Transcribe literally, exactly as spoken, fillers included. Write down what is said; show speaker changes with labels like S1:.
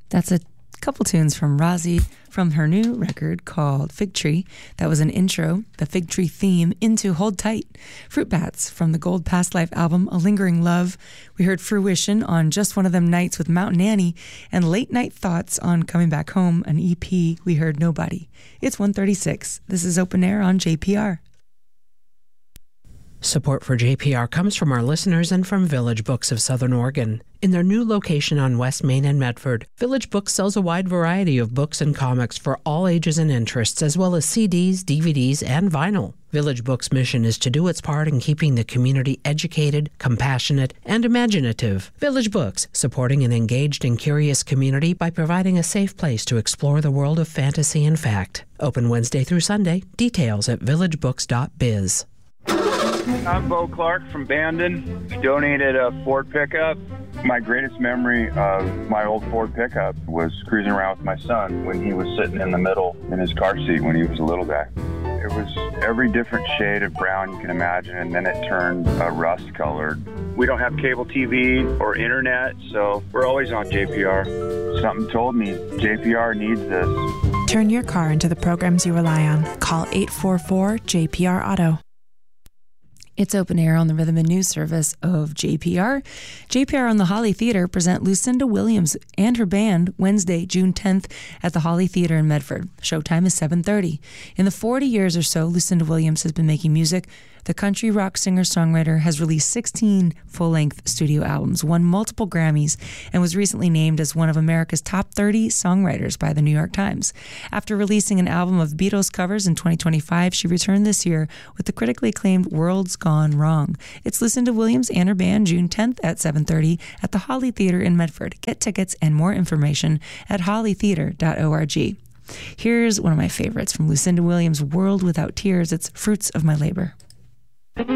S1: That's a couple tunes from Rozzy from her new record called Fig Tree. That was an intro, the Fig Tree theme, into Hold Tight. Fruit Bats from the Gold Past Life album, A Lingering Love. We heard Fruition on Just One of Them Nights with Mountain Annie, and Late Night Thoughts on Coming Back Home, an E P. We heard Nobody. It's one thirty-six. This is Open Air on J P R.
S2: Support for J P R comes from our listeners and from Village Books of Southern Oregon. In their new location on West Main and Medford, Village Books sells a wide variety of books and comics for all ages and interests, as well as C Ds, D V Ds, and vinyl. Village Books' mission is to do its part in keeping the community educated, compassionate, and imaginative. Village Books, supporting an engaged and curious community by providing a safe place to explore the world of fantasy and fact. Open Wednesday through Sunday. Details at village books dot biz.
S3: I'm Bo Clark from Bandon. Donated a Ford pickup. My greatest memory of my old Ford pickup was cruising around with my son when he was sitting in the middle in his car seat when he was a little guy. It was every different shade of brown you can imagine, and then it turned uh, rust-colored. We don't have cable T V or internet, so we're always on J P R. Something told me J P R needs this.
S4: Turn your car into the programs you rely on. Call eight four four J P R Auto.
S1: It's Open Air on the Rhythm and News Service of J P R. J P R on the Holly Theater present Lucinda Williams and her band Wednesday, June tenth at the Holly Theater in Medford. Showtime is seven thirty. In the forty years or so Lucinda Williams has been making music, the country rock singer-songwriter has released sixteen full-length studio albums, won multiple Grammys, and was recently named as one of America's top thirty songwriters by the New York Times. After releasing an album of Beatles covers in twenty twenty-five, she returned this year with the critically acclaimed World's Gone Wrong. It's Lucinda Williams and her band June tenth at seven thirty at the Holly Theater in Medford. Get tickets and more information at holly theater dot org. Here's one of my favorites from Lucinda Williams' World Without Tears. It's Fruits of My Labor.